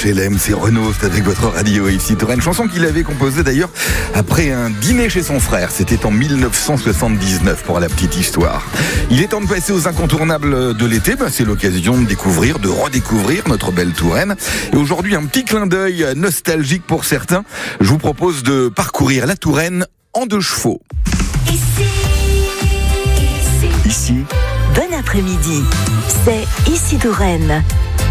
HLM, c'est Renaud, c'est avec votre radio ici Touraine. Chanson qu'il avait composée d'ailleurs après un dîner chez son frère. C'était en 1979 pour la petite histoire. Il est temps de passer aux incontournables de l'été. C'est l'occasion de découvrir, de redécouvrir notre belle Touraine. Et aujourd'hui, un petit clin d'œil nostalgique pour certains. Je vous propose de parcourir la Touraine en 2 chevaux. Ici. Bon après-midi. C'est Ici Touraine.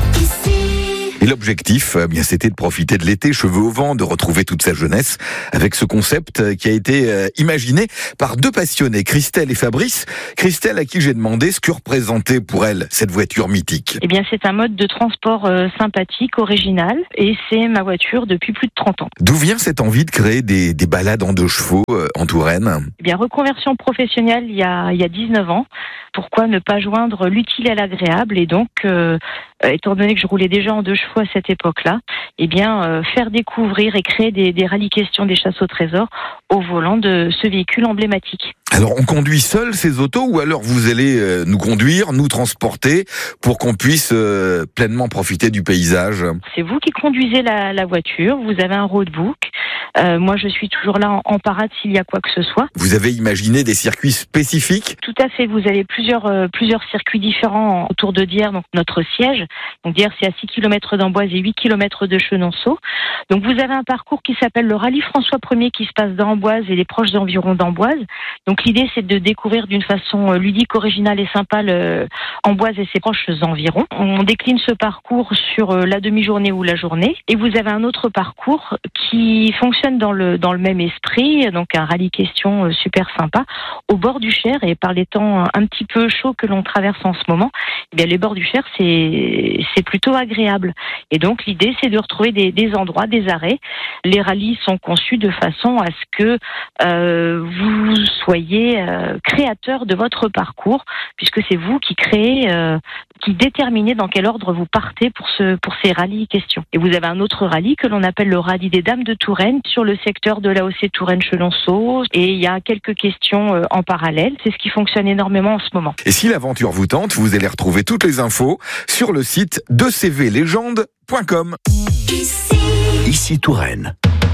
Et l'objectif, c'était de profiter de l'été, cheveux au vent, de retrouver toute sa jeunesse avec ce concept qui a été imaginé par 2 passionnés, Christelle et Fabrice. Christelle, à qui j'ai demandé ce que représentait pour elle cette voiture mythique. Eh bien, c'est un mode de transport sympathique, original, et c'est ma voiture depuis plus de 30 ans. D'où vient cette envie de créer des balades en 2 chevaux en Touraine ? Eh bien, reconversion professionnelle il y a 19 ans. Pourquoi ne pas joindre l'utile à l'agréable ? Et donc, étant donné que je roulais déjà en 2 chevaux à cette époque-là, eh bien, faire découvrir et créer des rallyes questions des chasses au trésor au volant de ce véhicule emblématique. Alors, on conduit seul ces autos ou alors vous allez nous conduire, nous transporter pour qu'on puisse pleinement profiter du paysage ? C'est vous qui conduisez la voiture, vous avez un roadbook. Moi, je suis toujours là en parade s'il y a quoi que ce soit. Vous avez imaginé des circuits spécifiques ? Tout à fait. Vous avez plusieurs circuits différents autour de Dieres, donc notre siège. Donc Dieres, c'est à 6 km d'Amboise et 8 km de Chenonceau. Donc vous avez un parcours qui s'appelle le rallye François 1er qui se passe dans Amboise et les proches environs d'Amboise. Donc l'idée, c'est de découvrir d'une façon ludique, originale et sympa Amboise et ses proches environs. On décline ce parcours sur la demi-journée ou la journée. Et vous avez un autre parcours qui fonctionne dans le même esprit, donc un rallye question super sympa, au bord du Cher, et par les temps un petit peu chauds que l'on traverse en ce moment, eh bien les bords du Cher, c'est plutôt agréable. Et donc l'idée, c'est de retrouver des endroits, des arrêts. Les rallyes sont conçus de façon à ce que vous soyez créateur de votre parcours, puisque c'est vous qui créez, qui déterminez dans quel ordre vous partez pour ces rallyes questions. Et vous avez un autre rallye que l'on appelle le rallye des Dames de Touraine sur le secteur de l'AOC Touraine-Chenonceau, et il y a quelques questions en parallèle. C'est ce qui fonctionne énormément en ce moment. Et si l'aventure vous tente, vous allez retrouver toutes les infos sur le site 2cvlegende.com. Ici Touraine.